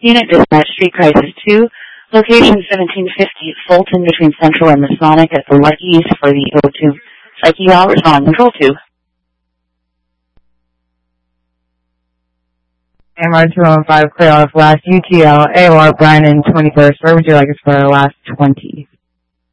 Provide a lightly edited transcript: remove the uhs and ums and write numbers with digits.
Unit Dispatch, Street Crisis 2, location 1750 Fulton between Central and Masonic at the Lucky's for the O2. Psyche Hall, respond, Control 2. AMR 215, clear off last UTL, AOR Brandon 21st. Where would you like us for our last 20?